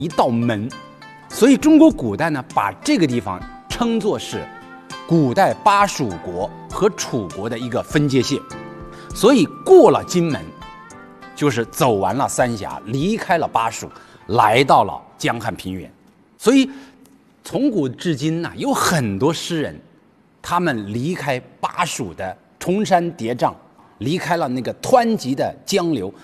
一道门，所以中国古代呢，把这个地方称作是古代巴蜀国和楚国的一个分界线。所以过了荆门，就是走完了三峡，离开了巴蜀，来到了江汉平原。所以从古至今呢，有很多诗人，他们离开巴蜀的崇山叠嶂，离开了那个湍急的江流，